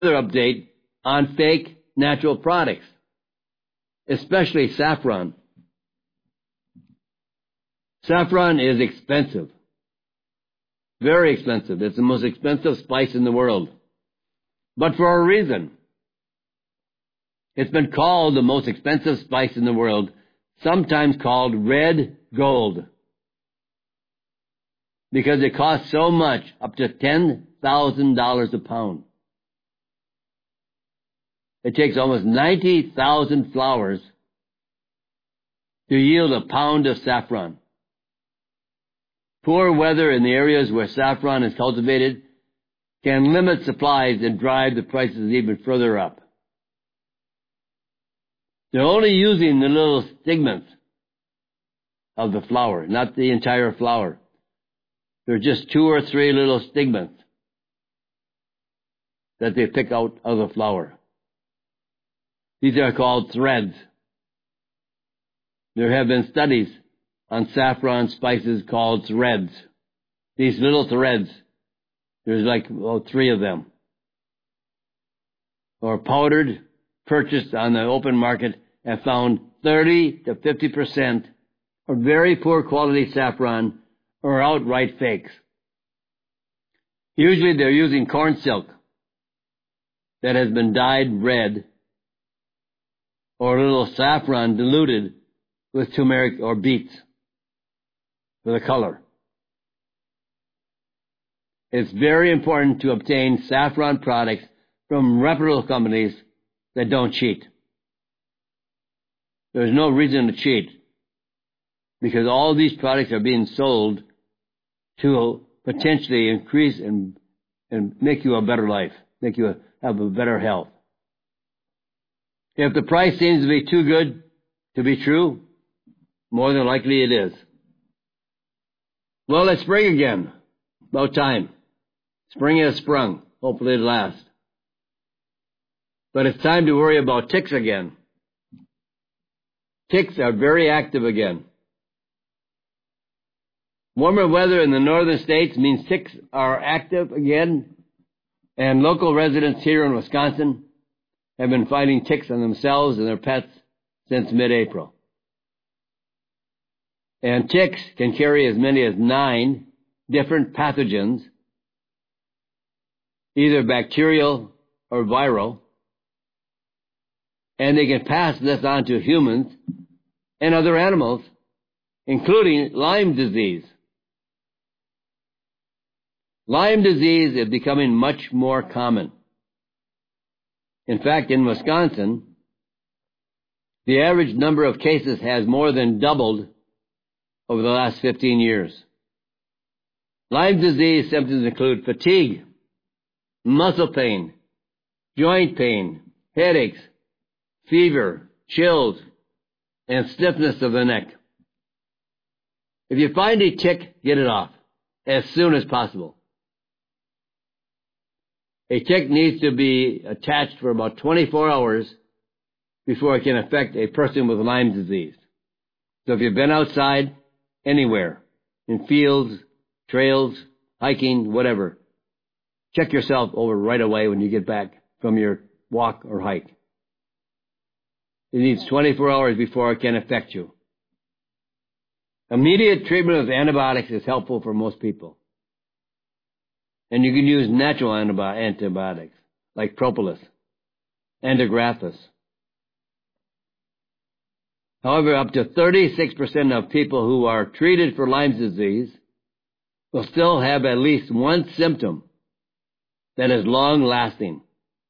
Another update on fake natural products, especially saffron. Saffron is expensive, very expensive. It's the most expensive spice in the world, but for a reason. It's been called the most expensive spice in the world, sometimes called red gold, because it costs so much, up to $10,000 a pound. It takes almost 90,000 flowers to yield a pound of saffron. Poor weather in the areas where saffron is cultivated can limit supplies and drive the prices even further up. They're only using the little stigmas of the flower, not the entire flower. There are just 2 or 3 little stigmas that they pick out of the flower. These are called threads. There have been studies on saffron spices called threads. These little threads, there's like 3 of them, are powdered, purchased on the open market, and found 30 to 50% of very poor quality saffron or outright fakes. Usually they're using corn silk that has been dyed red, or a little saffron diluted with turmeric or beets for the color. It's very important to obtain saffron products from reputable companies that don't cheat. There's no reason to cheat, because all these products are being sold to potentially increase and make you a better life, make you have a better health. If the price seems to be too good to be true, more than likely it is. Well, it's spring again. About time. Spring has sprung. Hopefully it'll last. But it's time to worry about ticks again. Ticks are very active again. Warmer weather in the northern states means ticks are active again, and local residents here in Wisconsin have been fighting ticks on themselves and their pets since mid-April. And ticks can carry as many as 9 different pathogens, either bacterial or viral, and they can pass this on to humans and other animals, including Lyme disease. Lyme disease is becoming much more common. In fact, in Wisconsin, the average number of cases has more than doubled over the last 15 years. Lyme disease symptoms include fatigue, muscle pain, joint pain, headaches, fever, chills, and stiffness of the neck. If you find a tick, get it off as soon as possible. A tick needs to be attached for about 24 hours before it can affect a person with Lyme disease. So if you've been outside, anywhere, in fields, trails, hiking, whatever, check yourself over right away when you get back from your walk or hike. It needs 24 hours before it can affect you. Immediate treatment with antibiotics is helpful for most people. And you can use natural antibiotics, like propolis and Agraphis. However, up to 36% of people who are treated for Lyme disease will still have at least one symptom that is long-lasting,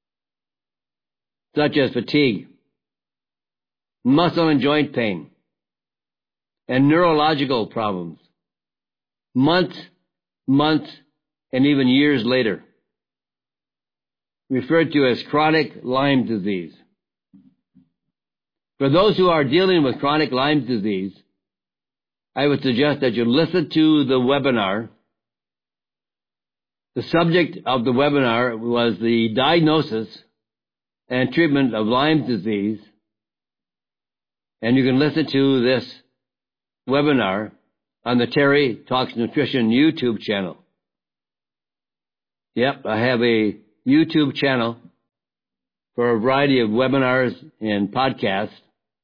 such as fatigue, muscle and joint pain, and neurological problems, months, and even years later, referred to as chronic Lyme disease. For those who are dealing with chronic Lyme disease, I would suggest that you listen to the webinar. The subject of the webinar was the diagnosis and treatment of Lyme disease, and you can listen to this webinar on the Terry Talks Nutrition YouTube channel. Yep, I have a YouTube channel for a variety of webinars and podcasts.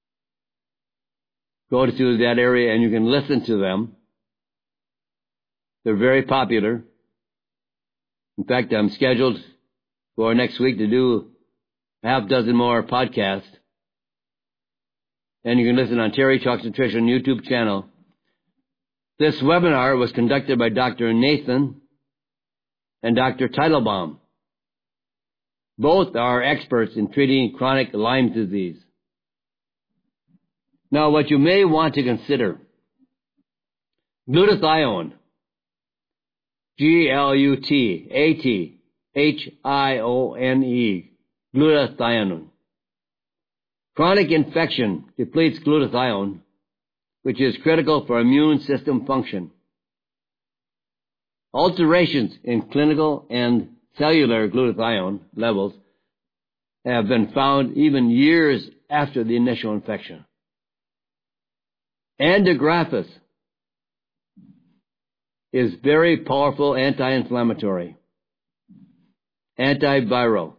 Go to that area and you can listen to them. They're very popular. In fact, I'm scheduled for next week to do a half dozen more podcasts. And you can listen on Terry Talks Nutrition YouTube channel. This webinar was conducted by Dr. Nathan and Dr. Teitelbaum. Both are experts in treating chronic Lyme disease. Now, what you may want to consider, glutathione, Glutathione, glutathione. Chronic infection depletes glutathione, which is critical for immune system function. Alterations in clinical and cellular glutathione levels have been found even years after the initial infection. Antigraphis is very powerful anti-inflammatory, antiviral,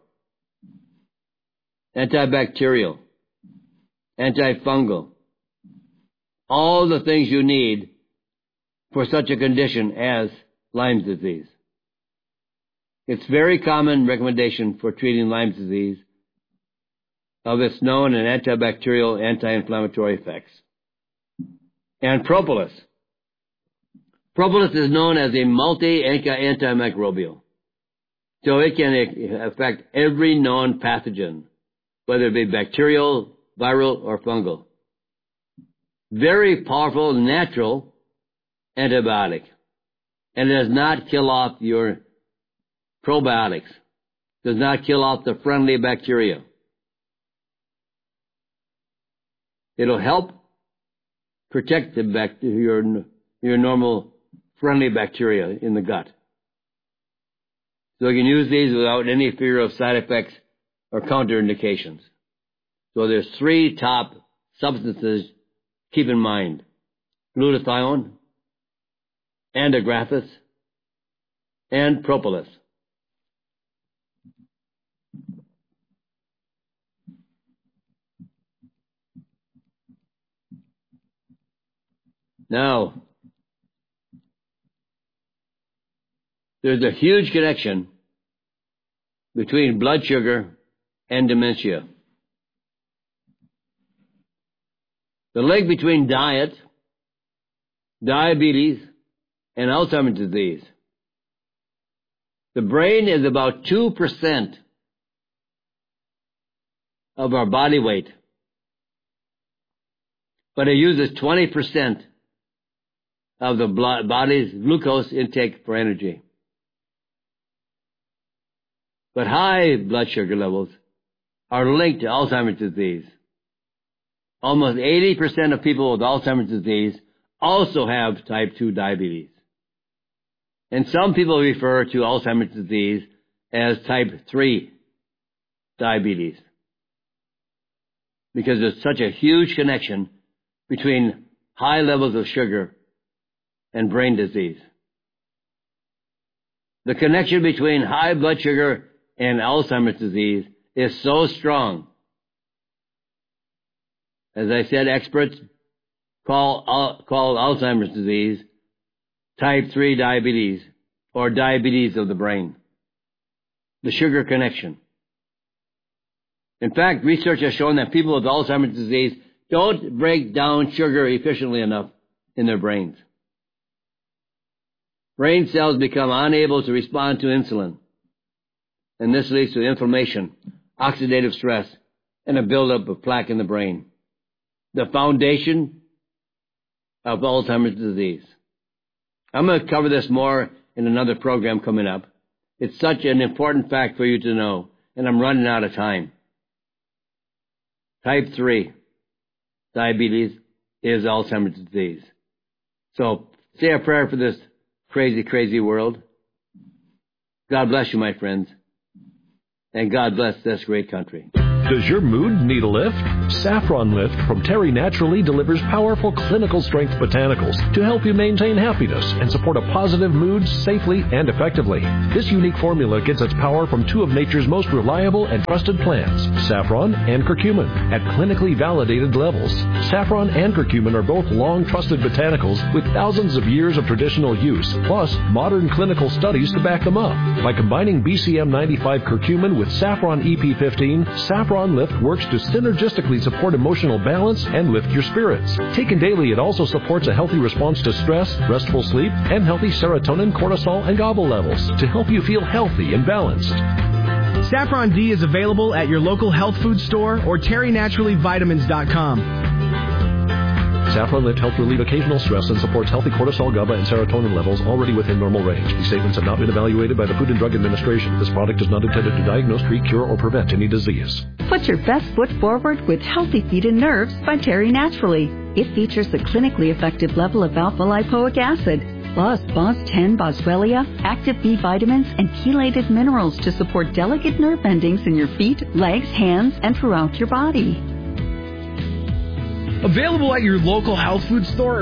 antibacterial, antifungal, all the things you need for such a condition as Lyme disease. It's very common recommendation for treating Lyme disease of its known and antibacterial, anti-inflammatory effects. And propolis. Propolis is known as a multi-antimicrobial. So it can affect every known pathogen, whether it be bacterial, viral, or fungal. Very powerful, natural antibiotic. And it does not kill off your probiotics. Does not kill off the friendly bacteria. It'll help protect your normal friendly bacteria in the gut. So you can use these without any fear of side effects or counterindications. So there's 3 top substances to keep in mind: glutathione, antigraphis, and propolis. Now, there's a huge connection between blood sugar and dementia. The link between diet, diabetes, and Alzheimer's disease. The brain is about 2% of our body weight, but it uses 20% of the body's glucose intake for energy. But high blood sugar levels are linked to Alzheimer's disease. Almost 80% of people with Alzheimer's disease also have type 2 diabetes. And some people refer to Alzheimer's disease as type 3 diabetes, because there's such a huge connection between high levels of sugar and brain disease. The connection between high blood sugar and Alzheimer's disease is so strong. As I said, experts call Alzheimer's disease type 3 diabetes, or diabetes of the brain. The sugar connection. In fact, research has shown that people with Alzheimer's disease don't break down sugar efficiently enough in their brains. Brain cells become unable to respond to insulin, and this leads to inflammation, oxidative stress, and a buildup of plaque in the brain. The foundation of Alzheimer's disease. I'm going to cover this more in another program coming up. It's such an important fact for you to know, and I'm running out of time. Type 3 diabetes is Alzheimer's disease. So say a prayer for this crazy, crazy world. God bless you, my friends, and God bless this great country. Does your mood need a lift? Saffron Lift from Terry Naturally delivers powerful clinical strength botanicals to help you maintain happiness and support a positive mood safely and effectively. This unique formula gets its power from two of nature's most reliable and trusted plants, saffron and curcumin, at clinically validated levels. Saffron and curcumin are both long-trusted botanicals with thousands of years of traditional use, plus modern clinical studies to back them up. By combining BCM95 curcumin with saffron EP15, Saffron Lift works to synergistically support emotional balance and lift your spirits. Taken daily, it also supports a healthy response to stress, restful sleep, and healthy serotonin, cortisol, and GABA levels to help you feel healthy and balanced. Saffron D is available at your local health food store or TerryNaturallyVitamins.com. Saffron Lift helps relieve occasional stress and supports healthy cortisol, GABA, and serotonin levels already within normal range. These statements have not been evaluated by the Food and Drug Administration. This product is not intended to diagnose, treat, cure, or prevent any disease. Put your best foot forward with Healthy Feet and Nerves by Terry Naturally. It features a clinically effective level of alpha-lipoic acid, plus BOS10 boswellia, active B vitamins, and chelated minerals to support delicate nerve endings in your feet, legs, hands, and throughout your body. Available at your local health food store or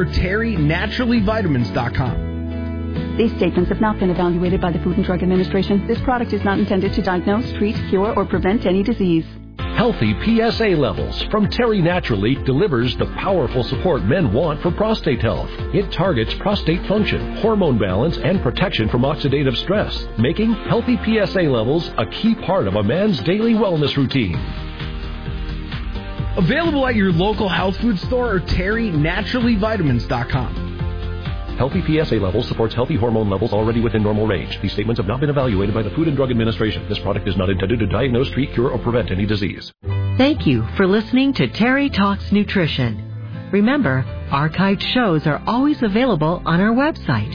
TerryNaturallyVitamins.com. These statements have not been evaluated by the Food and Drug Administration. This product is not intended to diagnose, treat, cure, or prevent any disease. Healthy PSA levels from Terry Naturally delivers the powerful support men want for prostate health. It targets prostate function, hormone balance, and protection from oxidative stress, making healthy PSA levels a key part of a man's daily wellness routine. Available at your local health food store or TerryNaturallyVitamins.com. Healthy PSA levels supports healthy hormone levels already within normal range. These statements have not been evaluated by the Food and Drug Administration. This product is not intended to diagnose, treat, cure, or prevent any disease. Thank you for listening to Terry Talks Nutrition. Remember, archived shows are always available on our website,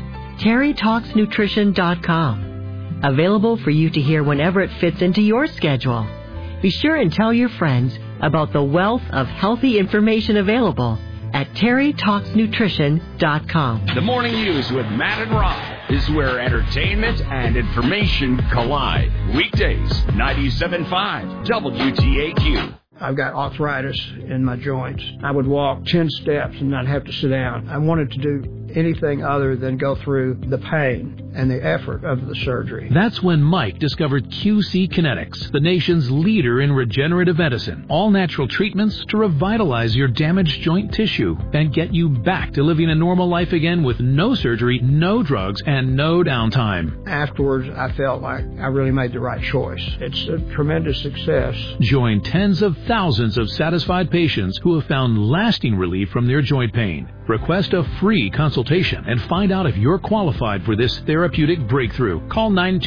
terrytalksnutrition.com. Available for you to hear whenever it fits into your schedule. Be sure and tell your friends about the wealth of healthy information available at terrytalksnutrition.com. The Morning News with Matt and Rob is where entertainment and information collide. Weekdays, 97.5 WTAQ. I've got arthritis in my joints. I would walk 10 steps and not have to sit down. I wanted to do anything other than go through the pain and the effort of the surgery. That's when Mike discovered QC Kinetics, the nation's leader in regenerative medicine. All natural treatments to revitalize your damaged joint tissue and get you back to living a normal life again with no surgery, no drugs, and no downtime. Afterwards, I felt like I really made the right choice. It's a tremendous success. Join tens of thousands of satisfied patients who have found lasting relief from their joint pain. Request a free consultation and find out if you're qualified for this therapeutic breakthrough. Call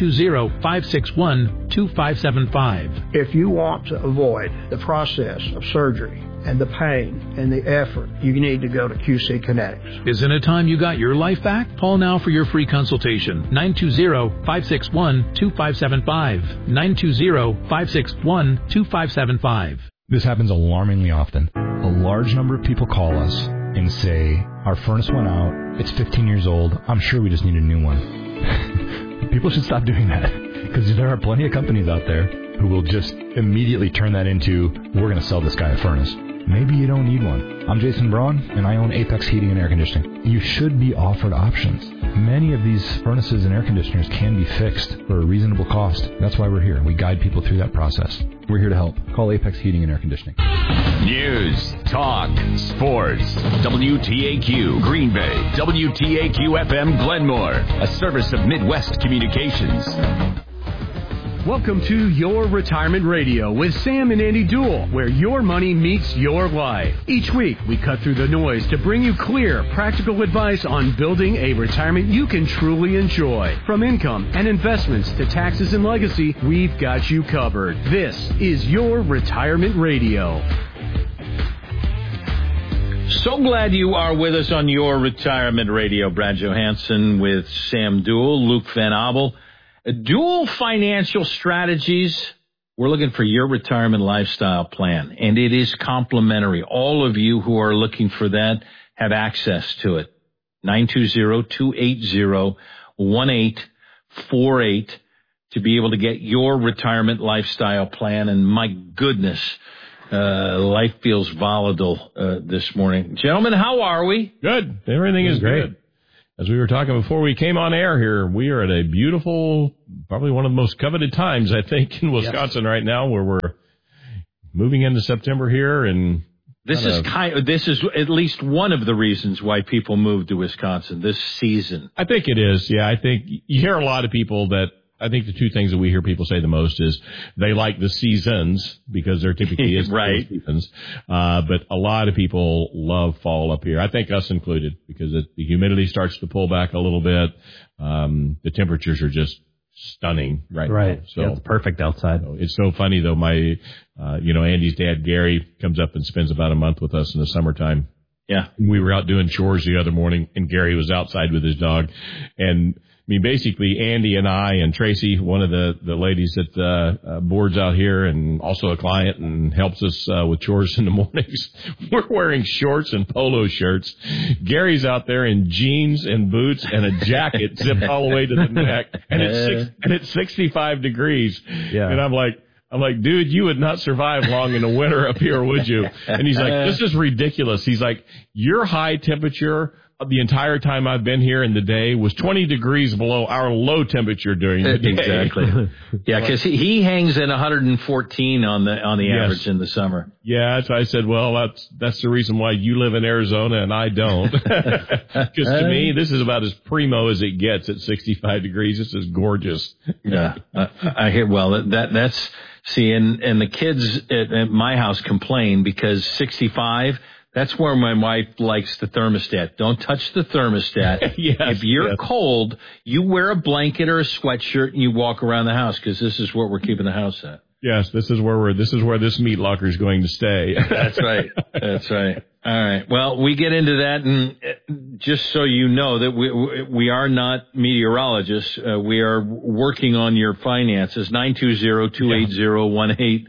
920-561-2575. If you want to avoid the process of surgery and the pain and the effort, you need to go to QC Kinetics. Isn't it time you got your life back? Call now for your free consultation. 920-561-2575. 920-561-2575. This happens alarmingly often. A large number of people call us and say, our furnace went out, it's 15 years old, I'm sure we just need a new one. People should stop doing that, because there are plenty of companies out there who will just immediately turn that into, we're going to sell this guy a furnace. Maybe you don't need one. I'm Jason Braun, and I own Apex Heating and Air Conditioning. You should be offered options. Many of these furnaces and air conditioners can be fixed for a reasonable cost. That's why we're here. We guide people through that process. We're here to help. Call Apex Heating and Air Conditioning. News, talk, sports. WTAQ Green Bay. WTAQ FM Glenmore. A service of Midwest Communications. Welcome to Your Retirement Radio with Sam and Andy Duell, where your money meets your life. Each week, we cut through the noise to bring you clear, practical advice on building a retirement you can truly enjoy. From income and investments to taxes and legacy, we've got you covered. This is Your Retirement Radio. So glad you are with us on Your Retirement Radio. Brad Johansson with Sam Duell, Luke Van Abel. Duell Financial Strategies. We're looking for your retirement lifestyle plan, and it is complimentary. All of you who are looking for that have access to it. 920-280-1848. to be able to get your retirement lifestyle plan. And my goodness, life feels volatile this morning. Gentlemen, how are we? Good. Everything is great. Good. As we were talking before we came on air here, we are at a beautiful, probably one of the most coveted times, I think, in Wisconsin right now, where we're moving into September here. And this is at least one of the reasons why people move to Wisconsin this season. I think it is. Yeah, I think you hear a lot of people that, I think the two things that we hear people say the most is they like the seasons because they're typically right. seasons. But a lot of people love fall up here. I think us included, because the humidity starts to pull back a little bit. The temperatures are just stunning right now. So it's perfect outside. It's so funny though. My, Andy's dad, Gary, comes up and spends about a month with us in the summertime. Yeah. We were out doing chores the other morning and Gary was outside with his dog, and I mean, basically, Andy and I and Tracy, one of the ladies that boards out here and also a client and helps us with chores in the mornings, we're wearing shorts and polo shirts. Gary's out there in jeans and boots and a jacket zipped all the way to the neck, and it's 65 degrees. Yeah. And I'm like, dude, you would not survive long in the winter up here, would you? And he's like, this is ridiculous. He's like, your high temperature the entire time I've been here in the day was 20 degrees below our low temperature during the day. Exactly. Yeah, because he hangs in 114 on the average in the summer. Yeah, so I said, well, that's the reason why you live in Arizona and I don't. Because to me, this is about as primo as it gets at 65 degrees. This is gorgeous. Yeah, I hear. Well, that's see, and the kids at my house complain because 65. That's where my wife likes the thermostat. Don't touch the thermostat. Yes, if you're cold, you wear a blanket or a sweatshirt and you walk around the house because this is where we're keeping the house at. Yes, this is where this meat locker is going to stay. That's right. That's right. All right. Well, we get into that, and just so you know that we are not meteorologists. We are working on your finances. 920-280-1848.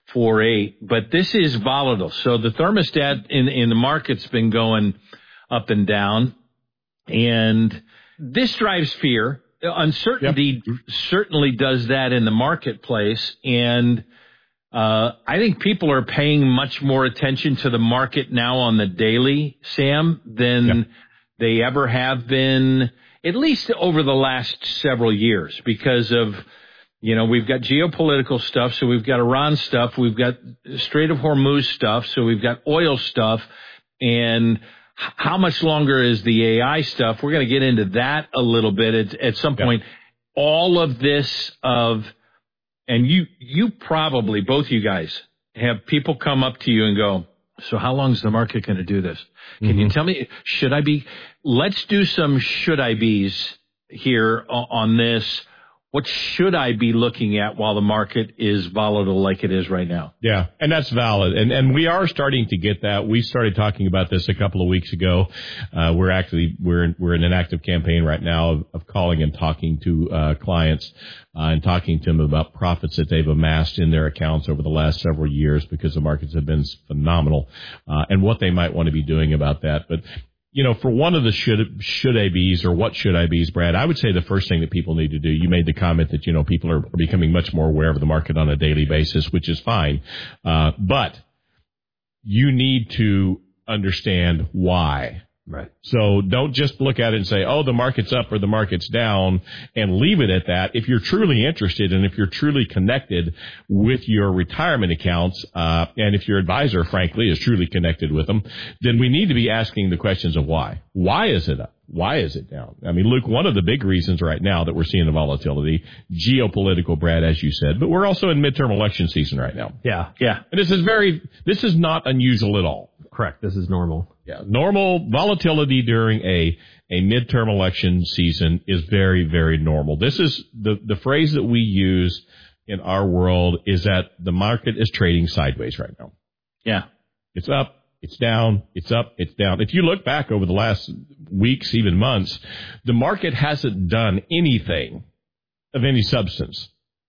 But this is volatile. So the thermostat in the market's been going up and down, and this drives fear. Uncertainty certainly does that in the marketplace, and I think people are paying much more attention to the market now on the daily, Sam, than they ever have been, at least over the last several years, because of we've got geopolitical stuff, so we've got Iran stuff, we've got Strait of Hormuz stuff, so we've got oil stuff, and how much longer is the AI stuff? We're going to get into that a little bit at some point. All of this and you probably, both you guys, have people come up to you and go, so how long is the market going to do this? Can you tell me, let's do some should I be's here on this. What should I be looking at while the market is volatile like it is right now? Yeah, and that's valid. And we are starting to get that. We started talking about this a couple of weeks ago. We're in an active campaign right now of calling and talking to clients and talking to them about profits that they've amassed in their accounts over the last several years because the markets have been phenomenal, and what they might want to be doing about that. But for one of the should I be's or what should I be's, Brad, I would say the first thing that people need to do, you made the comment that, people are becoming much more aware of the market on a daily basis, which is fine. But you need to understand why. Right. So don't just look at it and say, oh, the market's up or the market's down, and leave it at that. If you're truly interested and if you're truly connected with your retirement accounts, and if your advisor, frankly, is truly connected with them, then we need to be asking the questions of why. Why is it up? Why is it down? I mean, Luke, one of the big reasons right now that we're seeing the volatility, geopolitical, Brad, as you said, but we're also in midterm election season right now. Yeah. And this is not unusual at all. Correct. This is normal. Yeah. Normal volatility during a midterm election season is very, very normal. This is the phrase that we use in our world is that the market is trading sideways right now. Yeah. It's up. It's down, it's up, it's down. If you look back over the last weeks, even months, the market hasn't done anything of any substance.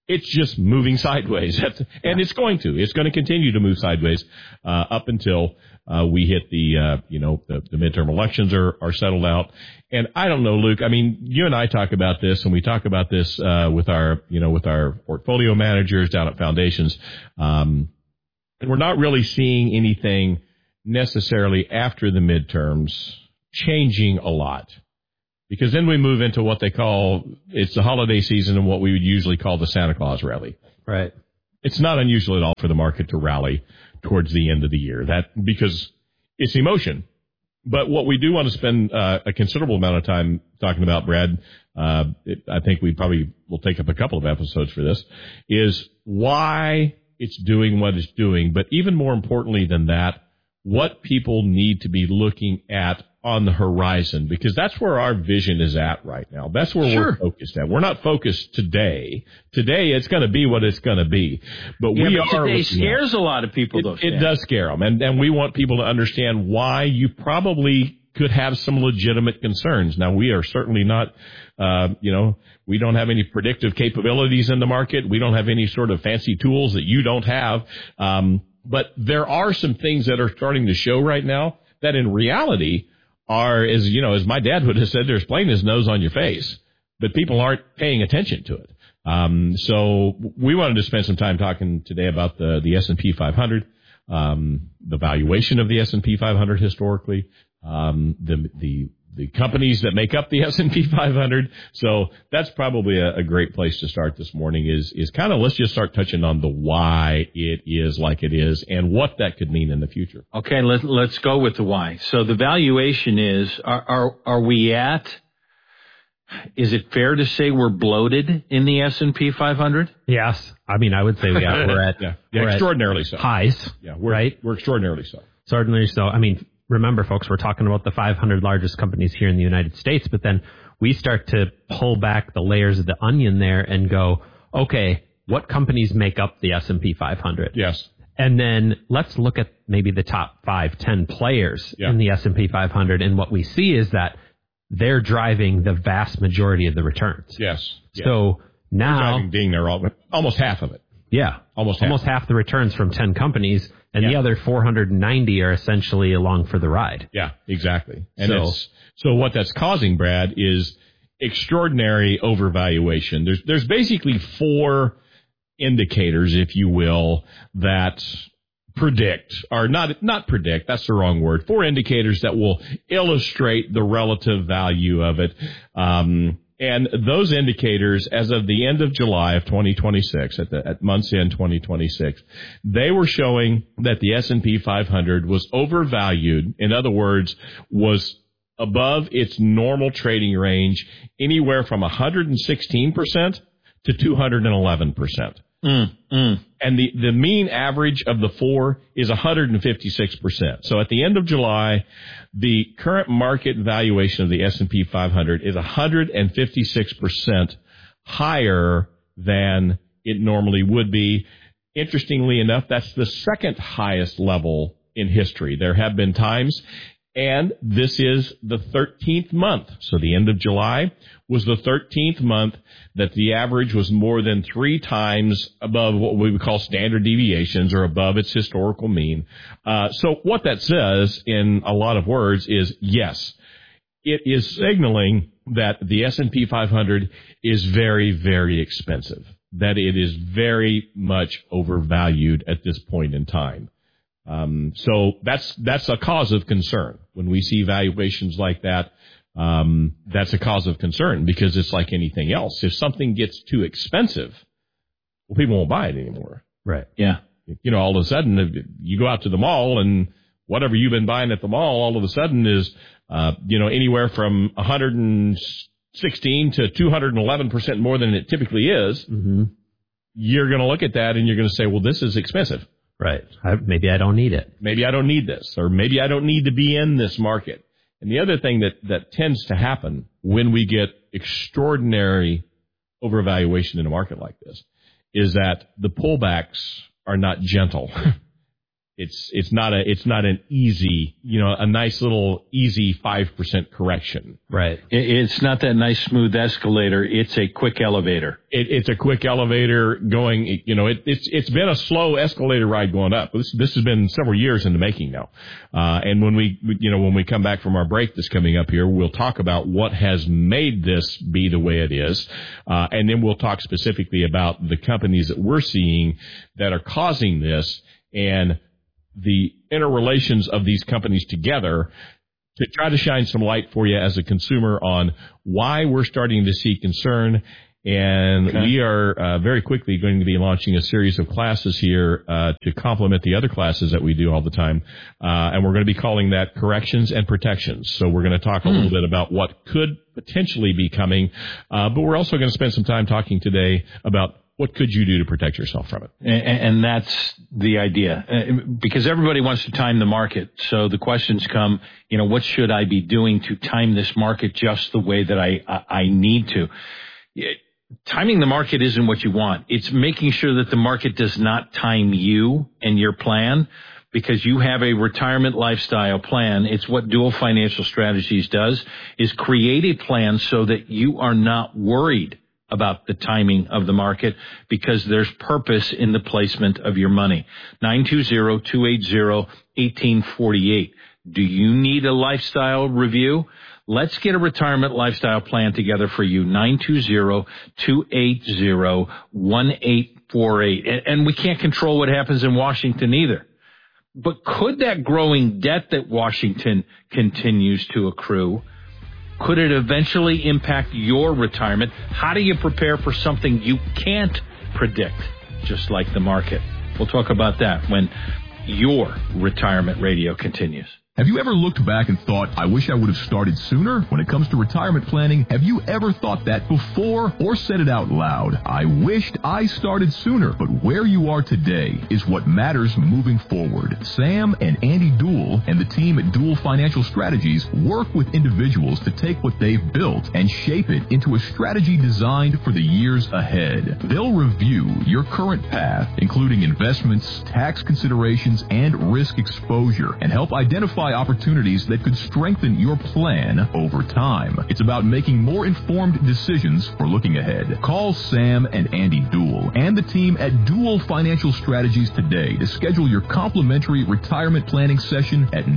It's just moving sideways. And it's going to. It's going to continue to move sideways up until we hit the midterm elections are settled out. And I don't know, Luke, I mean, you and I talk about this, and we talk about this with our portfolio managers down at Foundations. And we're not really seeing anything necessarily after the midterms changing a lot. Because then we move into what they call, it's the holiday season and what we would usually call the Santa Claus rally. Right. It's not unusual at all for the market to rally towards the end of the year. Because it's emotion. But what we do want to spend a considerable amount of time talking about, Brad, I think we probably will take up a couple of episodes for this, is why it's doing what it's doing. But even more importantly than that, what people need to be looking at on the horizon, because that's where our vision is at right now. That's where we're focused at. We're not focused today. Today, it's going to be what it's going to be. But today scares a lot of people, though. It does scare them. And we want people to understand why you probably could have some legitimate concerns. Now, we are certainly not, we don't have any predictive capabilities in the market. We don't have any sort of fancy tools that you don't have. But there are some things that are starting to show right now that in reality are, as my dad would have said, there's plain as nose on your face, but people aren't paying attention to it. So we wanted to spend some time talking today about the S&P 500, the valuation of the S&P 500 historically, the companies that make up the S&P 500. So that's probably a great place to start this morning is kind of, let's just start touching on the why it is like it is and what that could mean in the future. Okay, let's go with the why. So the valuation is, are we at, is it fair to say we're bloated in the S&P 500? Yes. I mean, I would say we're at extraordinarily so. Highs. Yeah, we're extraordinarily so. Certainly so. I mean, remember, folks, we're talking about the 500 largest companies here in the United States, but then we start to pull back the layers of the onion there and go, okay, what companies make up the S&P 500? Yes. And then let's look at maybe the top 5-10 players in the S&P 500, and what we see is that they're driving the vast majority of the returns. Yes. So now, being there almost half of it. Yeah, almost half the returns from 10 companies, and the other 490 are essentially along for the ride. Yeah, exactly. And so what that's causing, Brad, is extraordinary overvaluation. There's basically 4 indicators, if you will, that predict, or not predict, that's the wrong word, 4 indicators that will illustrate the relative value of it. And those indicators, as of the end of July of 2026, at month's end 2026, they were showing that the S&P 500 was overvalued. In other words, was above its normal trading range, anywhere from 116% to 211%. And the mean average of the 4 is 156%. So at the end of July, the current market valuation of the S&P 500 is 156% higher than it normally would be. Interestingly enough, that's the second highest level in history. There have been times, and this is the 13th month. So the end of July was the 13th month that the average was more than 3 times above what we would call standard deviations, or above its historical mean. So what that says in a lot of words is, yes, it is signaling that the S&P 500 is very, very expensive, that it is very much overvalued at this point in time. So that's a cause of concern. When we see valuations like that, that's a cause of concern, because it's like anything else. If something gets too expensive, well, people won't buy it anymore. Right. Yeah. All of a sudden, you go out to the mall, and whatever you've been buying at the mall, all of a sudden is, anywhere from 116 to 211% more than it typically is. Mm-hmm. You're going to look at that and you're going to say, well, this is expensive. Right. Maybe I don't need it. Maybe I don't need this, or maybe I don't need to be in this market. And the other thing that tends to happen when we get extraordinary overvaluation in a market like this is that the pullbacks are not gentle. It's not an easy, a nice little easy 5% correction. Right. It's not that nice smooth escalator. It's a quick elevator. It's a quick elevator going, it's been a slow escalator ride going up. This has been several years in the making now. And when we come back from our break that's coming up here, we'll talk about what has made this be the way it is. And then we'll talk specifically about the companies that we're seeing that are causing this and the interrelations of these companies together to try to shine some light for you as a consumer on why we're starting to see concern. And we are very quickly going to be launching a series of classes here to complement the other classes that we do all the time. And we're going to be calling that Corrections and Protections. So we're going to talk a little bit about what could potentially be coming. But we're also going to spend some time talking today about what could you do to protect yourself from it? And that's the idea, because everybody wants to time the market. So the questions come, what should I be doing to time this market just the way that I need to? Timing the market isn't what you want. It's making sure that the market does not time you and your plan, because you have a retirement lifestyle plan. It's what Dual Financial Strategies does, is create a plan so that you are not worried about the timing of the market, because there's purpose in the placement of your money. 920-280-1848. Do you need a lifestyle review? Let's get a retirement lifestyle plan together for you. 920-280-1848. And we can't control what happens in Washington either. But could that growing debt that Washington continues to accrue, could it eventually impact your retirement? How do you prepare for something you can't predict, just like the market? We'll talk about that when your retirement radio continues. Have you ever looked back and thought, I wish I would have started sooner? When it comes to retirement planning, have you ever thought that before or said it out loud? I wished I started sooner, but where you are today is what matters moving forward. Sam and Andy Duell and the team at Dual Financial Strategies work with individuals to take what they've built and shape it into a strategy designed for the years ahead. They'll review your current path, including investments, tax considerations, and risk exposure, and help identify opportunities that could strengthen your plan over time. It's about making more informed decisions for looking ahead. Call Sam and Andy Duell and the team at Dual Financial Strategies today to schedule your complimentary retirement planning session at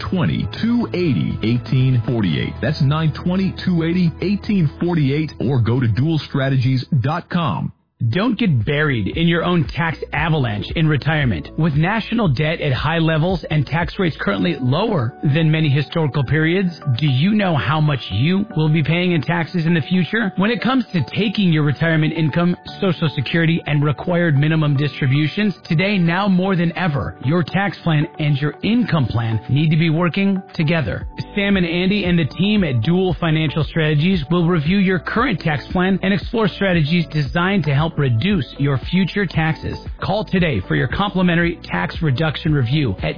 920-280-1848. That's 920-280-1848, or go to dualstrategies.com. Don't get buried in your own tax avalanche in retirement. With national debt at high levels and tax rates currently lower than many historical periods, do you know how much you will be paying in taxes in the future? When it comes to taking your retirement income, Social Security, and required minimum distributions, today, now more than ever, your tax plan and your income plan need to be working together. Sam and Andy and the team at Dual Financial Strategies will review your current tax plan and explore strategies designed to help reduce your future taxes. Call today for your complimentary tax reduction review at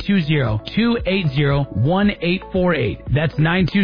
920-280-1848. That's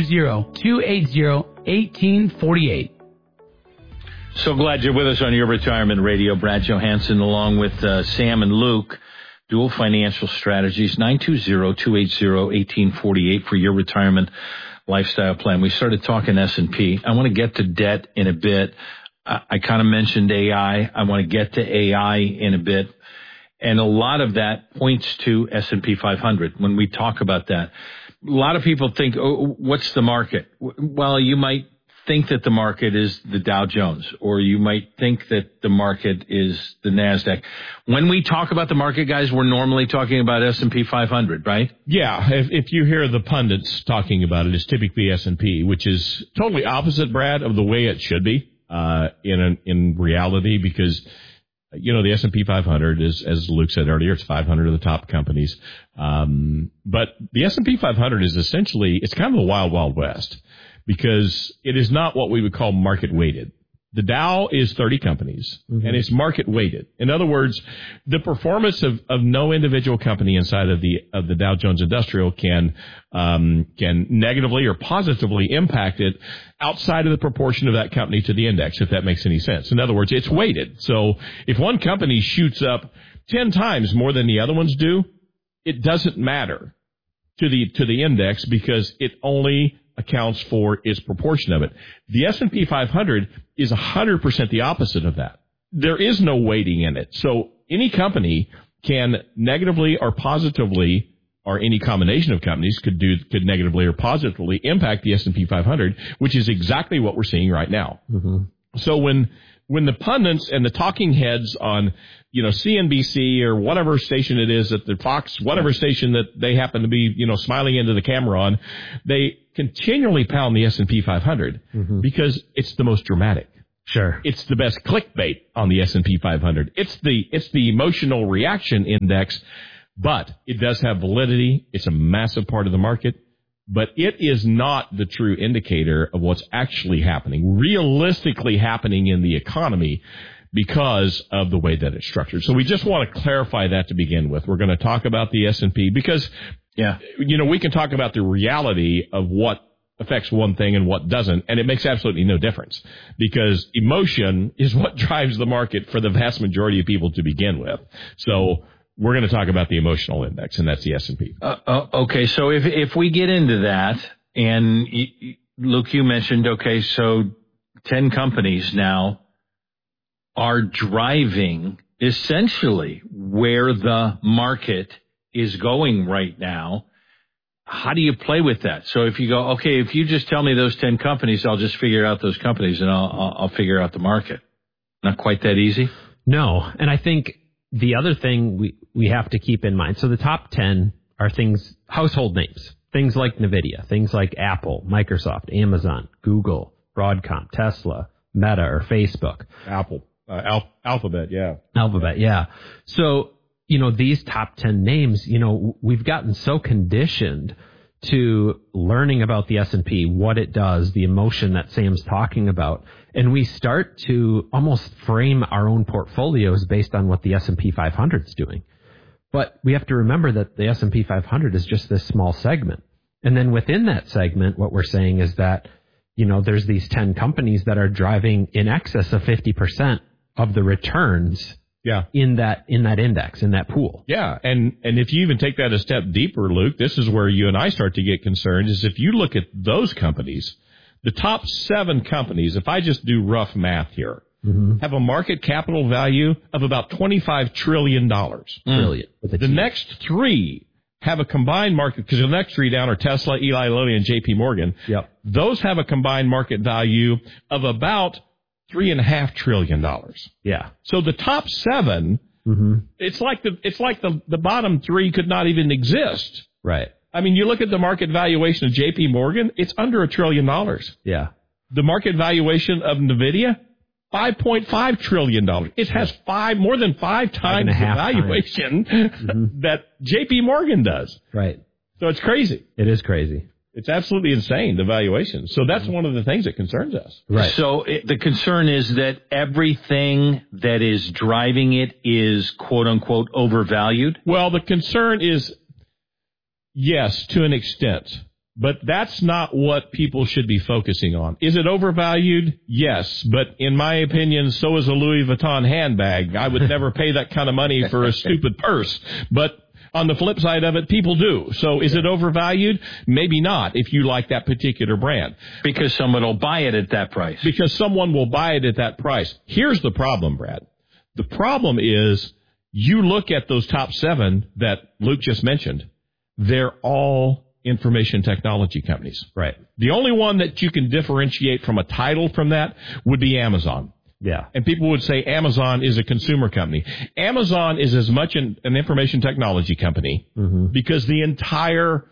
920-280-1848. So glad you're with us on your retirement radio. Brad Johansson along with Sam and Luke. Dual Financial Strategies, 920-280-1848 for your retirement lifestyle plan. We started talking S&P. I want to get to debt in a bit. I kind of mentioned AI. I want to get to AI in a bit. And a lot of that points to S&P 500 when we talk about that. A lot of people think, oh, what's the market? Well, you might think that the market is the Dow Jones, or you might think that the market is the NASDAQ. When we talk about the market, guys, we're normally talking about S&P 500, right? Yeah. If you hear the pundits talking about it, it's typically S&P, which is totally opposite, Brad, of the way it should be. In reality, because, the S&P 500 is, as Luke said earlier, it's 500 of the top companies. But the S&P 500 is essentially, it's kind of the wild, wild west, because it is not what we would call market weighted. The Dow is 30 companies, and it's market weighted. In other words, the performance of no individual company inside of the Dow Jones Industrial can negatively or positively impact it outside of the proportion of that company to the index, if that makes any sense. In other words, it's weighted. So if one company shoots up 10 times more than the other ones do, it doesn't matter to the index because it only accounts for its proportion of it. The S&P 500 is 100% the opposite of that. There is no weighting in it. So any company can negatively or positively, or any combination of companies could negatively or positively impact the S&P 500, which is exactly what we're seeing right now. Mm-hmm. So when the pundits and the talking heads on, CNBC or whatever station it is at the Fox, whatever station that they happen to be, smiling into the camera on, they continually pound the S&P 500 because it's the most dramatic. Sure. It's the best clickbait on the S&P 500. It's the emotional reaction index, but it does have validity. It's a massive part of the market, but it is not the true indicator of what's actually happening, realistically happening in the economy because of the way that it's structured. So we just want to clarify that to begin with. We're going to talk about the S&P because, we can talk about the reality of what affects one thing and what doesn't, and it makes absolutely no difference because emotion is what drives the market for the vast majority of people to begin with. So we're going to talk about the emotional index, and that's the S&P. Okay, so if we get into that, and Luke, you mentioned, okay, so 10 companies now are driving essentially where the market is going right now. How do you play with that? So if you go, okay, if you just tell me those 10 companies, I'll just figure out those companies and I'll figure out the market. Not quite that easy? No. And I think the other thing we have to keep in mind, so the top 10 are things, household names, things like NVIDIA, things like Apple, Microsoft, Amazon, Google, Broadcom, Tesla, Meta, or Facebook. Alphabet, yeah. Alphabet, yeah. So, these top 10 names, we've gotten so conditioned to learning about the S&P, what it does, the emotion that Sam's talking about, and we start to almost frame our own portfolios based on what the S&P 500 is doing. But we have to remember that the S&P 500 is just this small segment. And then within that segment, what we're saying is that, there's these 10 companies that are driving in excess of 50% of the returns in that index, in that pool. Yeah, and if you even take that a step deeper, Luke, this is where you and I start to get concerned, is if you look at those companies, the top 7 companies, if I just do rough math here, have a market capital value of about $25 trillion. The next 3 have a combined market, because the next 3 down are Tesla, Eli Lilly, and JP Morgan. Yep. Those have a combined market value of about $3.5 trillion. Yeah. So the top 7, it's like the bottom 3 could not even exist. Right. I mean, you look at the market valuation of JP Morgan, it's under $1 trillion. Yeah. The market valuation of NVIDIA, $5.5 trillion. It has more than 5 times the valuation that JP Morgan does. Right. So it's crazy. It is crazy. It's absolutely insane, the valuation. So that's one of the things that concerns us. Right. So the concern is that everything that is driving it is, quote unquote, overvalued? Well, the concern is, yes, to an extent. But that's not what people should be focusing on. Is it overvalued? Yes. But in my opinion, so is a Louis Vuitton handbag. I would never pay that kind of money for a stupid purse. But on the flip side of it, people do. So is it overvalued? Maybe not if you like that particular brand. Because someone will buy it at that price. Because someone will buy it at that price. Here's the problem, Brad. The problem is you look at those top 7 that Luke just mentioned. They're all information technology companies. Right. The only one that you can differentiate from a title from that would be Amazon. Yeah. And people would say Amazon is a consumer company. Amazon is as much an information technology company because the entire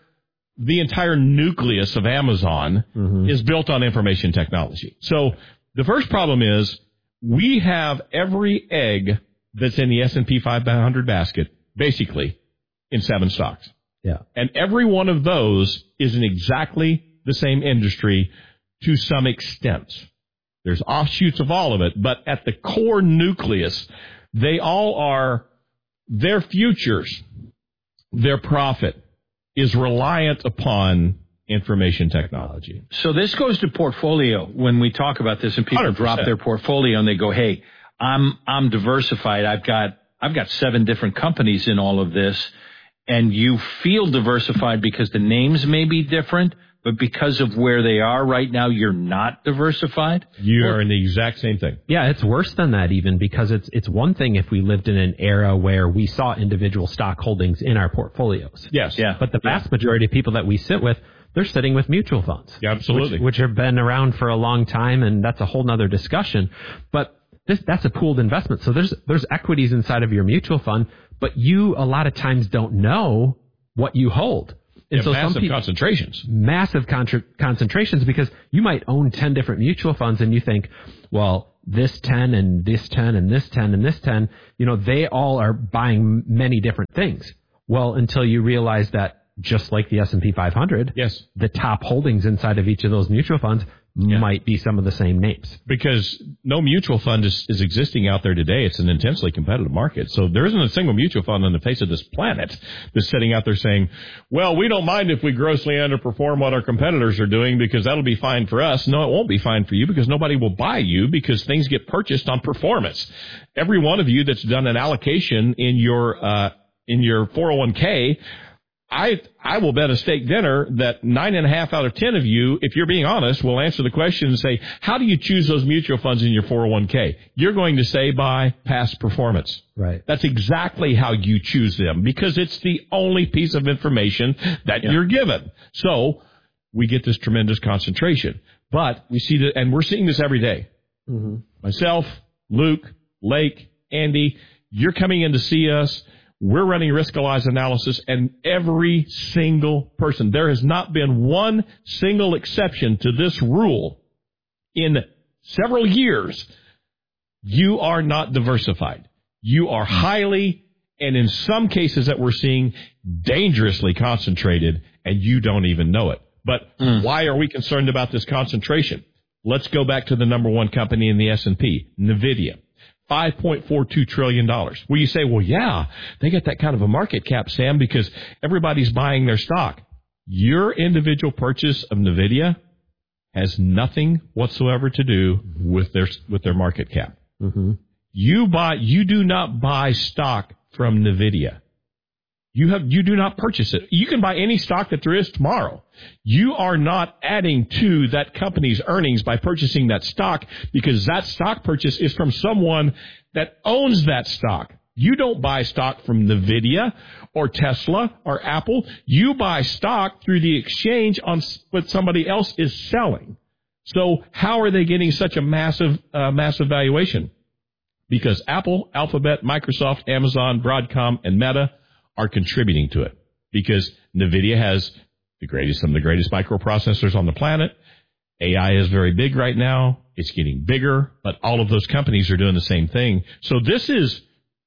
nucleus of Amazon is built on information technology. So the first problem is we have every egg that's in the S&P 500 basket basically in 7 stocks. Yeah. And every one of those is in exactly the same industry to some extent. There's offshoots of all of it, but at the core nucleus, they all are, their futures, their profit is reliant upon information technology. So this goes to portfolio when we talk about this and people 100%. drop their portfolio and they go, hey, I'm diversified. I've got 7 different companies in all of this. and you feel diversified because the names may be different, but because of where they are right now, you're not diversified? You are in the exact same thing. Yeah, it's worse than that even, because it's one thing if we lived in an era where we saw individual stock holdings in our portfolios. Yes. Yeah. But the vast majority of people that we sit with, they're sitting with mutual funds. Yeah, absolutely. Which have been around for a long time, and that's a whole nother discussion. But that's a pooled investment. So there's equities inside of your mutual fund, but you a lot of times don't know what you hold. And so massive some people, concentrations. Massive concentrations, because you might own 10 different mutual funds and you think, well, this 10 and this 10 and this 10 and this 10, they all are buying many different things. Well, until you realize that just like the S&P 500, yes, the top holdings inside of each of those mutual funds might be some of the same names. Because no mutual fund is existing out there today. It's an intensely competitive market. So there isn't a single mutual fund on the face of this planet that's sitting out there saying, well, we don't mind if we grossly underperform what our competitors are doing because that'll be fine for us. No, it won't be fine for you because nobody will buy you because things get purchased on performance. Every one of you that's done an allocation in your 401k, I will bet a steak dinner that 9.5 out of 10 of you, if you're being honest, will answer the question and say, how do you choose those mutual funds in your 401k? You're going to say by past performance. Right. That's exactly how you choose them because it's the only piece of information that you're given. So we get this tremendous concentration. But we see that, and we're seeing this every day. Mm-hmm. Myself, Luke, Lake, Andy, you're coming in to see us. We're running risk-analyzed analysis, and every single person, there has not been one single exception to this rule in several years. You are not diversified. You are highly, and in some cases that we're seeing, dangerously concentrated, and you don't even know it. But why are we concerned about this concentration? Let's go back to the number one company in the S&P, NVIDIA. $5.42 trillion. Well, you say, well, yeah, they get that kind of a market cap, Sam, because everybody's buying their stock. Your individual purchase of NVIDIA has nothing whatsoever to do with their market cap. Mm-hmm. You do not buy stock from NVIDIA. You do not purchase it. You can buy any stock that there is tomorrow. You are not adding to that company's earnings by purchasing that stock because that stock purchase is from someone that owns that stock. You don't buy stock from NVIDIA or Tesla or Apple. You buy stock through the exchange on what somebody else is selling. So how are they getting such a massive valuation? Because Apple, Alphabet, Microsoft, Amazon, Broadcom, and Meta are contributing to it because NVIDIA has some of the greatest microprocessors on the planet. AI is very big right now. It's getting bigger, but all of those companies are doing the same thing. So this is,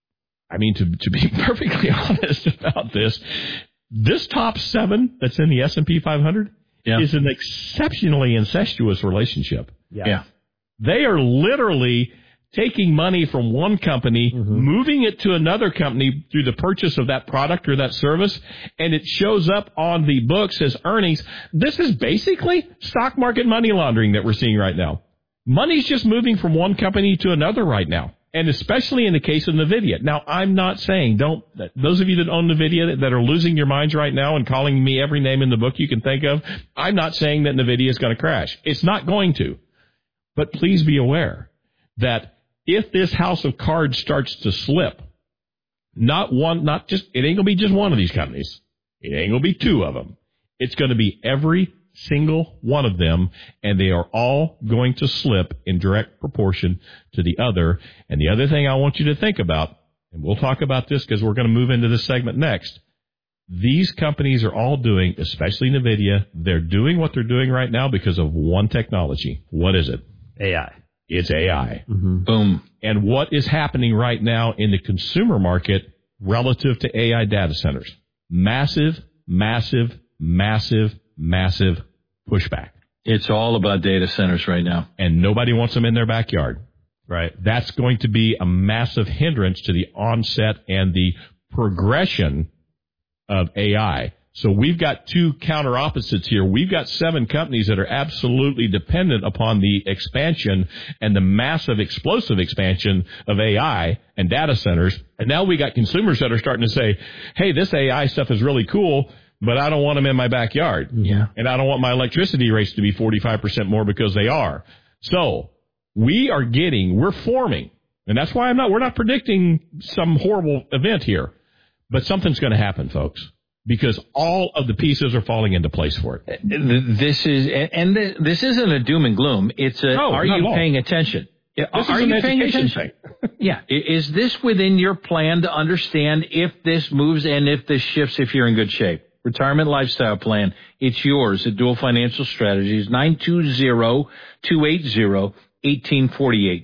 to be perfectly honest about this top 7 that's in the S&P 500 is an exceptionally incestuous relationship. Yeah. They are literally taking money from one company, moving it to another company through the purchase of that product or that service, and it shows up on the books as earnings. This is basically stock market money laundering that we're seeing right now. Money's just moving from one company to another right now, and especially in the case of NVIDIA. Now, I'm not saying, those of you that own NVIDIA that are losing your minds right now and calling me every name in the book you can think of, I'm not saying that NVIDIA is going to crash. It's not going to. But please be aware that if this house of cards starts to slip, it ain't going to be just one of these companies. It ain't going to be 2 of them. It's going to be every single one of them, and they are all going to slip in direct proportion to the other. And the other thing I want you to think about, and we'll talk about this because we're going to move into this segment next, these companies are all doing, especially NVIDIA, they're doing what they're doing right now because of one technology. What is it? AI. It's AI. Mm-hmm. Boom. And what is happening right now in the consumer market relative to AI data centers? Massive, massive, massive, massive pushback. It's all about data centers right now. And nobody wants them in their backyard. Right. That's going to be a massive hindrance to the onset and the progression of AI. So we've got two counter opposites here. We've got 7 companies that are absolutely dependent upon the expansion and the massive explosive expansion of AI and data centers. And now we got consumers that are starting to say, hey, this AI stuff is really cool, but I don't want them in my backyard. Yeah. And I don't want my electricity rates to be 45% more because they are. So we're forming, and that's why we're not predicting some horrible event here, but something's going to happen, folks. Because all of the pieces are falling into place for it. This isn't a doom and gloom. It's are you paying attention? Are you paying attention? Yeah. Is this within your plan to understand if this moves and if this shifts, if you're in good shape? Retirement lifestyle plan. It's yours at Dual Financial Strategies, 920-280-1848.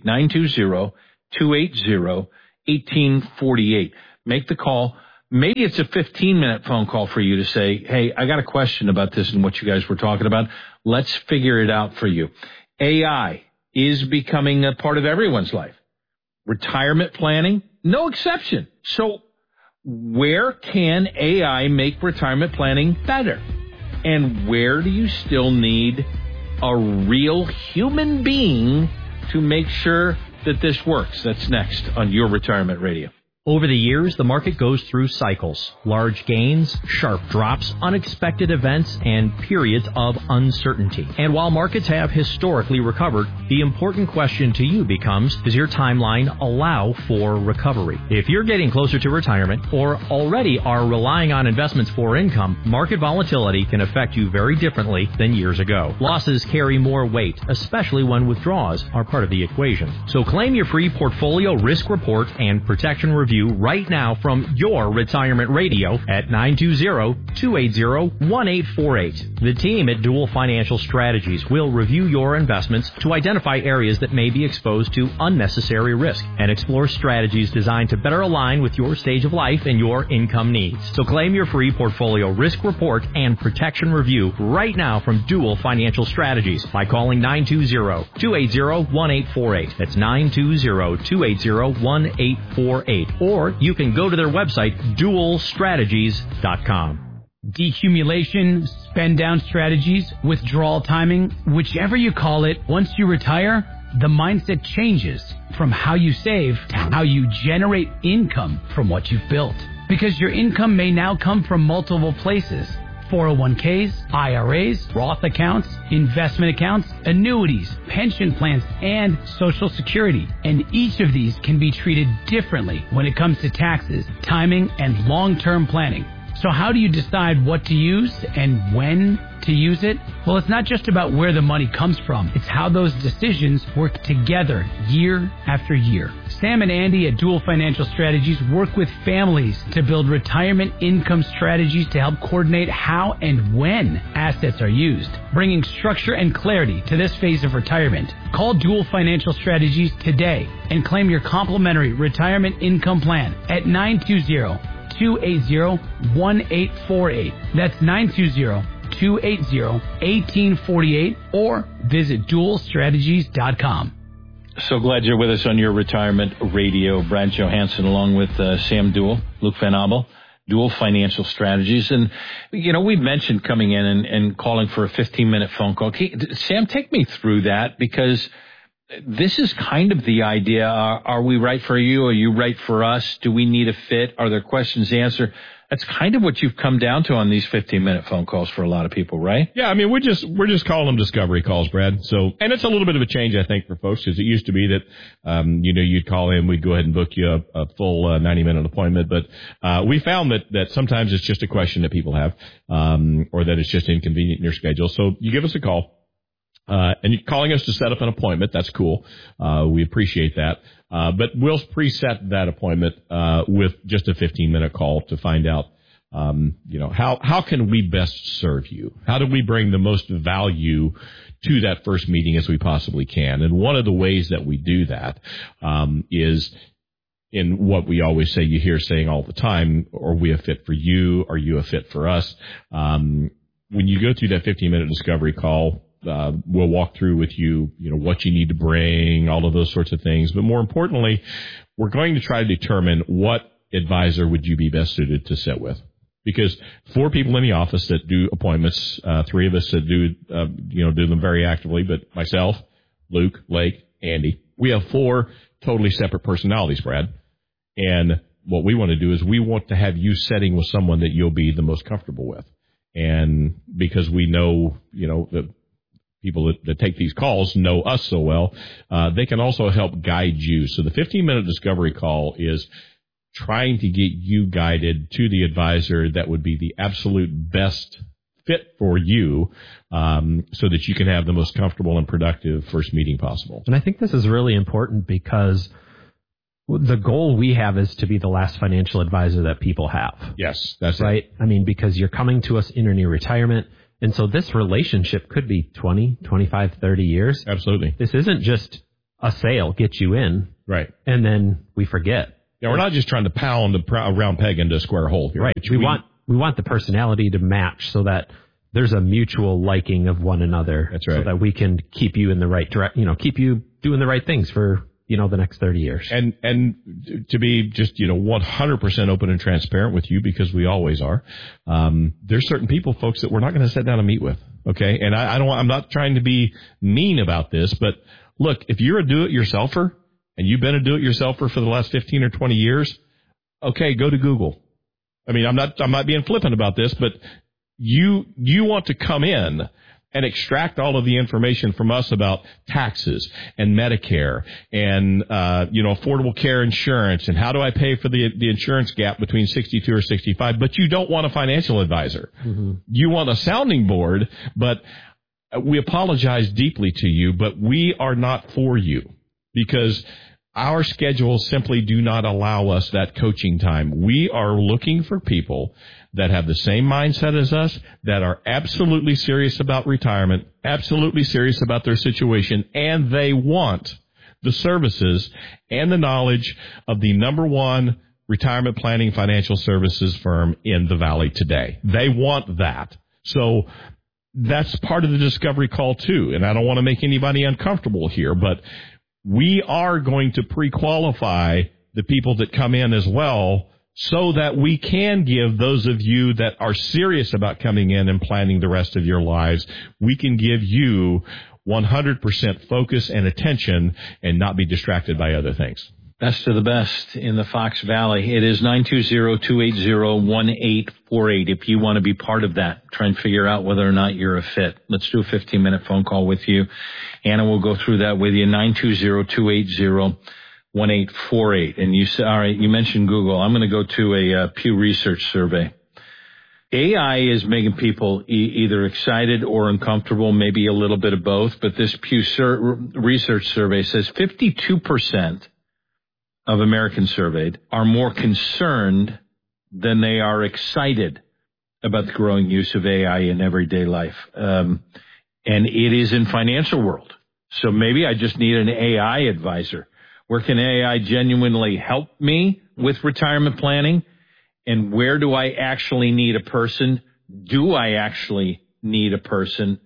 920-280-1848. Make the call. Maybe it's a 15-minute phone call for you to say, hey, I got a question about this and what you guys were talking about. Let's figure it out for you. AI is becoming a part of everyone's life. Retirement planning, no exception. So where can AI make retirement planning better? And where do you still need a real human being to make sure that this works? That's next on Your Retirement Radio. Over the years, the market goes through cycles, large gains, sharp drops, unexpected events, and periods of uncertainty. And while markets have historically recovered, the important question to you becomes, does your timeline allow for recovery? If you're getting closer to retirement or already are relying on investments for income, market volatility can affect you very differently than years ago. Losses carry more weight, especially when withdrawals are part of the equation. So claim your free portfolio risk report and protection review right now from Your Retirement Radio at 920-280-1848. The team at Dual Financial Strategies will review your investments to identify areas that may be exposed to unnecessary risk and explore strategies designed to better align with your stage of life and your income needs. So claim your free portfolio risk report and protection review right now from Dual Financial Strategies by calling 920-280-1848. That's 920-280-1848. Or you can go to their website, dualstrategies.com. Decumulation, spend down strategies, withdrawal timing, whichever you call it, once you retire, the mindset changes from how you save to how you generate income from what you've built. Because your income may now come from multiple places. 401ks, IRAs, Roth accounts, investment accounts, annuities, pension plans, and Social Security. And each of these can be treated differently when it comes to taxes, timing, and long-term planning. So how do you decide what to use and when to use it? Well, it's not just about where the money comes from. It's how those decisions work together year after year. Sam and Andy at Dual Financial Strategies work with families to build retirement income strategies to help coordinate how and when assets are used, bringing structure and clarity to this phase of retirement. Call Dual Financial Strategies today and claim your complimentary retirement income plan at 920-280-1848. That's 920-280-1848 or visit dualstrategies.com. So glad you're with us on Your Retirement Radio. Brad Johansson along with Sam Duell, Luke Van Abel, Dual Financial Strategies. And, you know, we've mentioned coming in and calling for a 15-minute phone call. Sam, take me through that, because this is kind of the idea. Are we right for you? Are you right for us? Do we need a fit? Are there questions to answer? That's kind of what you've come down to on these 15-minute phone calls for a lot of people, right? Yeah, I mean, we're just calling them discovery calls, Brad. So, and it's a little bit of a change, I think, for folks, because it used to be that, you'd call in, we'd go ahead and book you a full 90-minute appointment. But we found that sometimes it's just a question that people have, or that it's just inconvenient in your schedule. So you give us a call. And you're calling us to set up an appointment. That's cool. We appreciate that. But we'll preset that appointment, with just a 15-minute call to find out, how can we best serve you? How do we bring the most value to that first meeting as we possibly can? And one of the ways that we do that, is in what we always say, you hear saying all the time, are we a fit for you? Are you a fit for us? When you go through that 15-minute discovery call, we'll walk through with you, what you need to bring, all of those sorts of things. But more importantly, we're going to try to determine what advisor would you be best suited to sit with. because 4 people in the office that do appointments, 3 of us that do them very actively, but myself, Luke, Lake, Andy, we have 4 totally separate personalities, Brad. And what we want to do is we want to have you setting with someone that you'll be the most comfortable with. And because we know, the people that take these calls know us so well, they can also help guide you. So the 15-minute discovery call is trying to get you guided to the advisor that would be the absolute best fit for you, so that you can have the most comfortable and productive first meeting possible. And I think this is really important because the goal we have is to be the last financial advisor that people have. Yes, that's right. It. I mean, because you're coming to us in or near retirement. And so this relationship could be 20, 25, 30 years. Absolutely. This isn't just a sale, get you in. Right. And then we forget. Yeah, we're not just trying to pound a round peg into a square hole here. Right. We want the personality to match so that there's a mutual liking of one another. That's right. So that we can keep you in the right direction, keep you doing the right things for, the next 30 years. And to be just, 100% open and transparent with you, because we always are. There's certain people, folks, that we're not going to sit down and meet with. Okay. And I'm not trying to be mean about this, but look, if you're a do-it-yourselfer and you've been a do-it-yourselfer for the last 15 or 20 years, okay, go to Google. I mean, I'm not being flippant about this, but you want to come in and extract all of the information from us about taxes and Medicare and, affordable care insurance and how do I pay for the insurance gap between 62 or 65, but you don't want a financial advisor. Mm-hmm. You want a sounding board, but we apologize deeply to you, but we are not for you because our schedules simply do not allow us that coaching time. We are looking for people that have the same mindset as us, that are absolutely serious about retirement, absolutely serious about their situation, and they want the services and the knowledge of the number one retirement planning financial services firm in the Valley today. They want that. So that's part of the discovery call too. And I don't want to make anybody uncomfortable here, but we are going to pre-qualify the people that come in as well so that we can give those of you that are serious about coming in and planning the rest of your lives, we can give you 100% focus and attention and not be distracted by other things. Best of the best in the Fox Valley. It is 920-280-1848 if you want to be part of that. Try and figure out whether or not you're a fit. Let's do a 15-minute phone call with you. Anna will go through that with you. 920-280-1848. And you say, all right, you mentioned Google. I'm going to go to a Pew Research survey. AI is making people either excited or uncomfortable, maybe a little bit of both. But this Pew Research survey says 52% of Americans surveyed are more concerned than they are excited about the growing use of AI in everyday life. And it is in financial world. So maybe I just need an AI advisor. Where can AI genuinely help me with retirement planning? And where do I actually need a person? Do I actually need a person?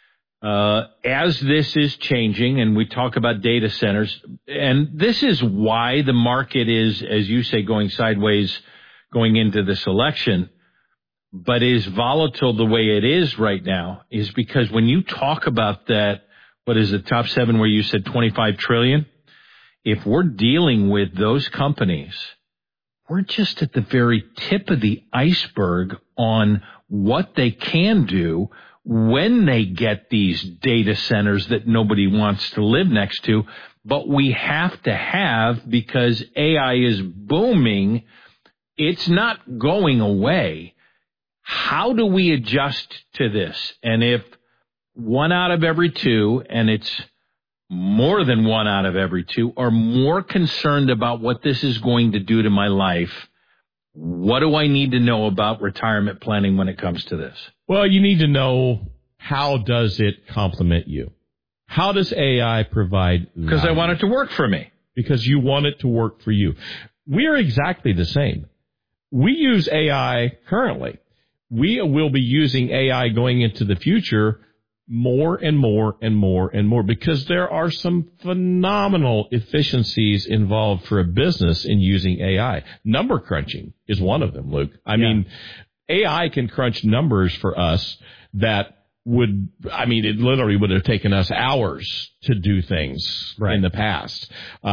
As this is changing, and we talk about data centers, and this is why the market is, as you say, going sideways going into this election, but is volatile the way it is right now, is because when you talk about that, what is the top 7 where you said 25 trillion? If we're dealing with those companies, we're just at the very tip of the iceberg on what they can do when they get these data centers that nobody wants to live next to, but we have to have, because AI is booming, it's not going away. How do we adjust to this? And if 1 out of every 2, and it's more than 1 out of every 2, are more concerned about what this is going to do to my life, what do I need to know about retirement planning when it comes to this? Well, you need to know, how does it complement you? How does AI provide value? Because I want it to work for me. Because you want it to work for you. We are exactly the same. We use AI currently. We will be using AI going into the future more and more and more and more, because there are some phenomenal efficiencies involved for a business in using AI. Number crunching is one of them, Luke. I mean, AI can crunch numbers for us that it literally would have taken us hours to do things in the past.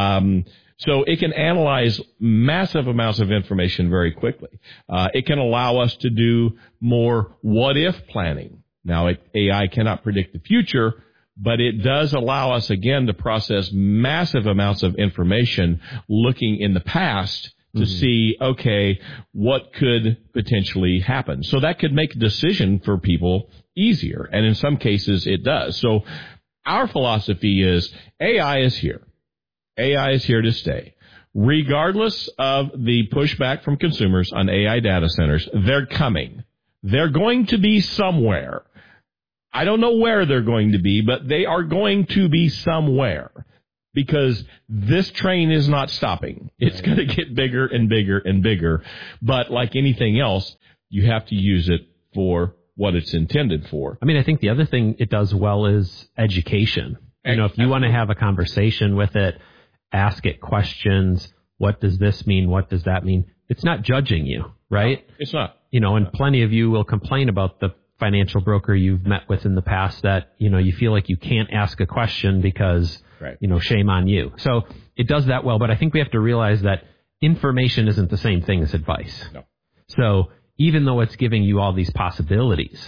So it can analyze massive amounts of information very quickly. It can allow us to do more what-if planning. Now, AI cannot predict the future, but it does allow us, again, to process massive amounts of information looking in the past to see, okay, what could potentially happen. So that could make a decision for people easier, and in some cases it does. So our philosophy is AI is here. AI is here to stay. Regardless of the pushback from consumers on AI data centers, they're coming. They're going to be somewhere. I don't know where they're going to be, but they are going to be somewhere because this train is not stopping. It's going to get bigger and bigger and bigger. But like anything else, you have to use it for what it's intended for. I mean, I think the other thing it does well is education. If you want to have a conversation with it, ask it questions. What does this mean? What does that mean? It's not judging you, right? No, it's not. And plenty of you will complain about the financial broker you've met with in the past that, you feel like you can't ask a question because, shame on you. So it does that well, but I think we have to realize that information isn't the same thing as advice. No. So even though it's giving you all these possibilities,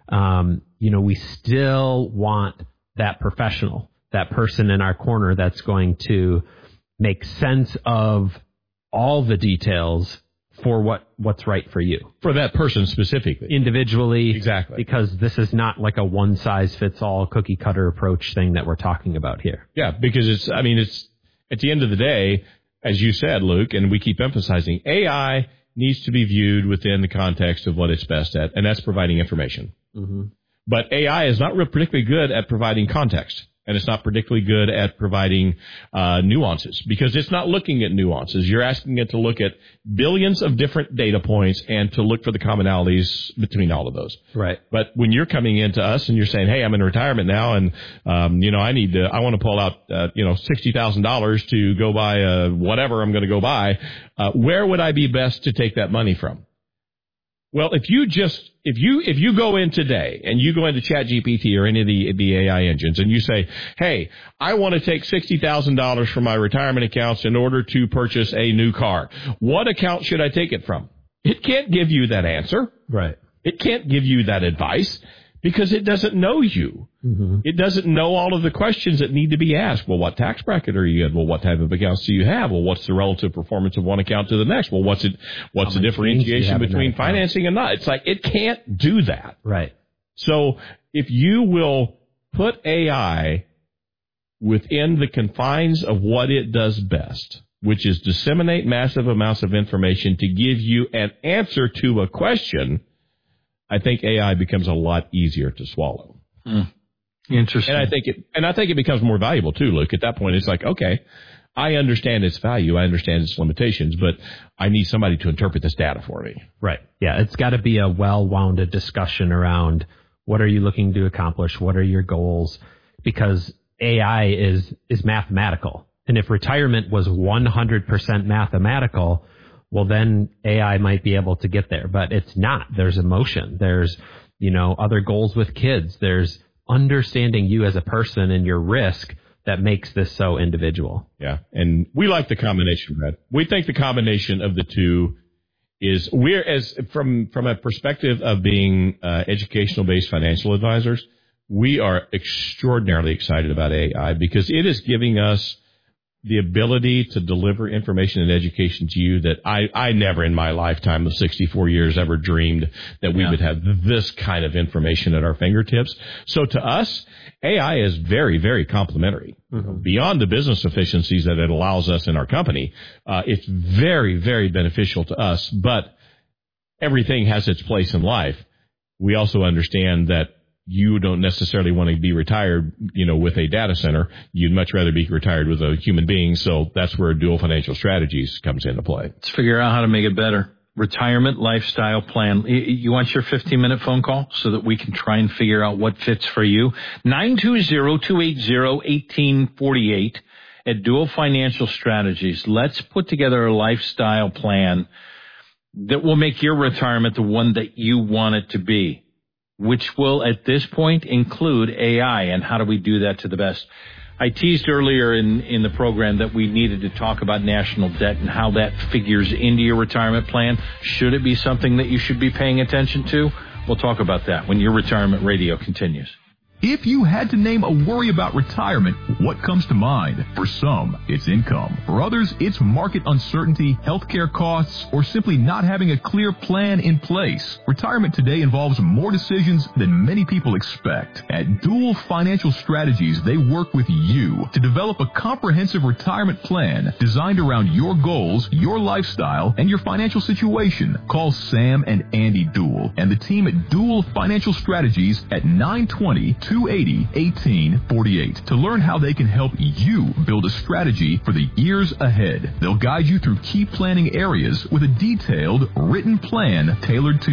we still want that professional, that person in our corner that's going to make sense of all the details for what's right for you. For that person specifically. Individually. Exactly. Because this is not like a one-size-fits-all cookie-cutter approach thing that we're talking about here. Yeah, because it's at the end of the day, as you said, Luke, and we keep emphasizing, AI needs to be viewed within the context of what it's best at, and that's providing information. Mm-hmm. But AI is not particularly good at providing context. And it's not particularly good at providing nuances because it's not looking at nuances. You're asking it to look at billions of different data points and to look for the commonalities between all of those. Right. But when you're coming into us and you're saying, hey, I'm in retirement now and, I want to pull out, $60,000 to go buy whatever I'm going to go buy, where would I be best to take that money from? Well, if you go in today and you go into ChatGPT or any of the AI engines and you say, hey, I want to take $60,000 from my retirement accounts in order to purchase a new car, what account should I take it from? It can't give you that answer. Right. It can't give you that advice because it doesn't know you. Mm-hmm. It doesn't know all of the questions that need to be asked. Well, what tax bracket are you in? Well, what type of accounts do you have? Well, what's the relative performance of one account to the next? Well, what's the differentiation between financing and not? It's like it can't do that. Right. So if you will put AI within the confines of what it does best, which is disseminate massive amounts of information to give you an answer to a question, I think AI becomes a lot easier to swallow. Interesting. And I think it becomes more valuable too, Luke. At that point, it's like, okay, I understand its value, I understand its limitations, but I need somebody to interpret this data for me. Right. Yeah, it's got to be a well-wounded discussion around what are you looking to accomplish, what are your goals, because AI is mathematical. And if retirement was 100% mathematical, well, then AI might be able to get there, but it's not. There's emotion. There's, other goals with kids. There's understanding you as a person and your risk that makes this so individual. Yeah. And we like the combination, Brad. We think the combination of the two is from a perspective of being educational based financial advisors, we are extraordinarily excited about AI because it is giving us the ability to deliver information and education to you that I never in my lifetime of 64 years ever dreamed that we would have this kind of information at our fingertips. So to us, AI is very, very complementary. Mm-hmm. Beyond the business efficiencies that it allows us in our company, it's very, very beneficial to us, but everything has its place in life. We also understand that you don't necessarily want to be retired, with a data center. You'd much rather be retired with a human being. So that's where Dual Financial Strategies comes into play. Let's figure out how to make it better. Retirement lifestyle plan. You want your 15-minute phone call so that we can try and figure out what fits for you? 920-280-1848 at Dual Financial Strategies. Let's put together a lifestyle plan that will make your retirement the one that you want it to be, which will at this point include AI. And how do we do that to the best? I teased earlier in the program that we needed to talk about national debt and how that figures into your retirement plan. Should it be something that you should be paying attention to? We'll talk about that when Your Retirement Radio continues. If you had to name a worry about retirement, what comes to mind? For some, it's income. For others, it's market uncertainty, healthcare costs, or simply not having a clear plan in place. Retirement today involves more decisions than many people expect. At Dual Financial Strategies, they work with you to develop a comprehensive retirement plan designed around your goals, your lifestyle, and your financial situation. Call Sam and Andy Dual and the team at Dual Financial Strategies at 920-280-1848 to learn how they can help you build a strategy for the years ahead. They'll guide you through key planning areas with a detailed, written plan tailored to